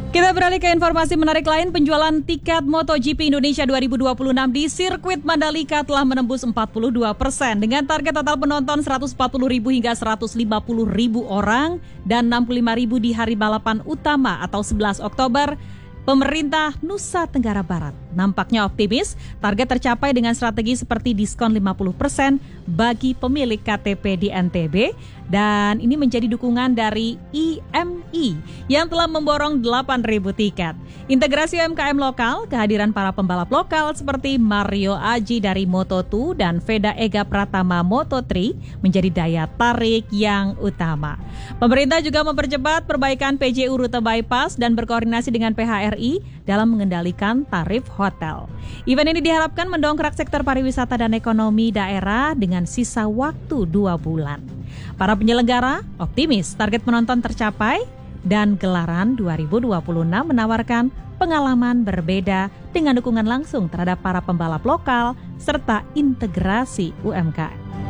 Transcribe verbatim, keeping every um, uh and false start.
Kita beralih ke informasi menarik lain. Penjualan tiket MotoGP Indonesia dua ribu dua puluh enam di sirkuit Mandalika telah menembus empat puluh dua persen dengan target total penonton seratus empat puluh ribu hingga seratus lima puluh ribu orang dan enam puluh lima ribu di hari balapan utama atau sebelas Oktober. Pemerintah Nusa Tenggara Barat nampaknya optimis target tercapai dengan strategi seperti diskon lima puluh persen bagi pemilik K T P di N T B, dan ini menjadi dukungan dari I M I yang telah memborong delapan ribu tiket. Integrasi U M K M lokal, kehadiran para pembalap lokal seperti Mario Aji dari Moto dua dan Veda Ega Pratama Moto tiga menjadi daya tarik yang utama. Pemerintah juga mempercepat perbaikan P J U rute bypass dan berkoordinasi dengan P H R I dalam mengendalikan tarif hotel. Event ini diharapkan mendongkrak sektor pariwisata dan ekonomi daerah dengan sisa waktu dua bulan. Para penyelenggara optimis target penonton tercapai dan gelaran dua ribu dua puluh enam menawarkan pengalaman berbeda dengan dukungan langsung terhadap para pembalap lokal serta integrasi U M K M.